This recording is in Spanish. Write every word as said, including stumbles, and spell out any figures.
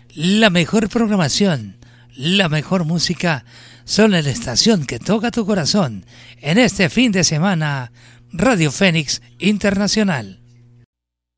La mejor programación, la mejor música, son en la estación que toca tu corazón. En este fin de semana, Radio Fénix Internacional.